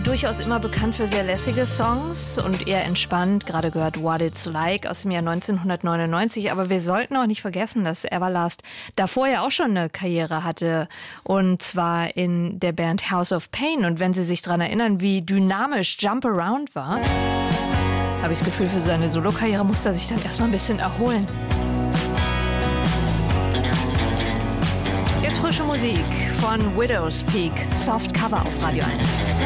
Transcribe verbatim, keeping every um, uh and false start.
durchaus immer bekannt für sehr lässige Songs und eher entspannt. Gerade gehört What It's Like aus dem Jahr neunzehnhundertneunundneunzig. Aber wir sollten auch nicht vergessen, dass Everlast davor ja auch schon eine Karriere hatte. Und zwar in der Band House of Pain. Und wenn Sie sich daran erinnern, wie dynamisch Jump Around war, habe ich das Gefühl, für seine Solokarriere muss er sich dann erstmal ein bisschen erholen. Jetzt frische Musik von Widow's Peak, Soft Cover auf Radio eins.